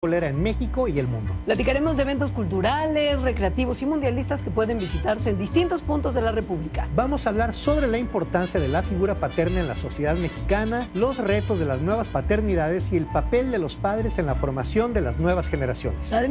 en México y el mundo. Platicaremos de eventos culturales, recreativos y mundialistas que pueden visitarse en distintos puntos de la República. Vamos a hablar sobre la importancia de la figura paterna en la sociedad mexicana, los retos de las nuevas paternidades y el papel de los padres en la formación de las nuevas generaciones. Además,